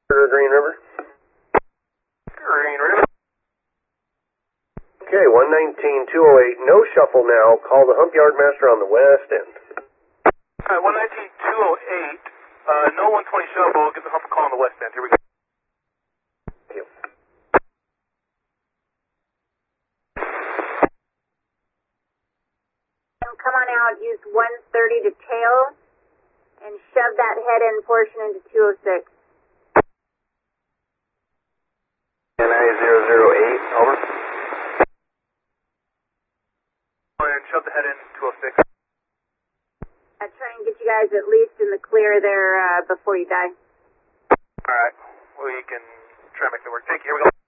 Green River. Green River. Okay, 119-208, no shuffle now. Call the hump yard master on the west end. Alright, 119-208, no 120 shuffle, get the hump call on the west end. Here we go. Thank you. Come on out, use 130 to tail, and shove that head end portion into 206. NI-008, over. And shove the head in 206. I try and get you guys at least in the clear there before you die. Alright, we can try to make it work. Thank you, here we go.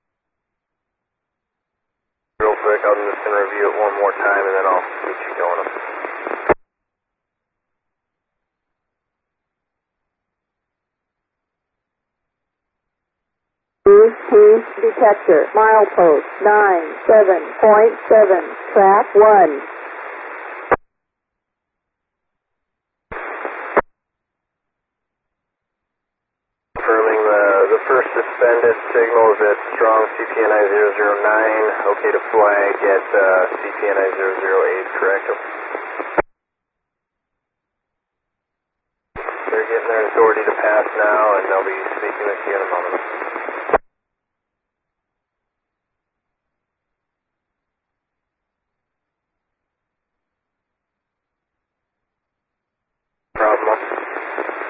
Real quick, I'm just going to review it one more time and then I'll get you going. Detector, milepost 97.7, track 1. Confirming the first suspended signal is at strong CPNI 009, okay to flag at CPNI 008, correct? They're getting their authority to pass now and they'll be speaking with you in a moment.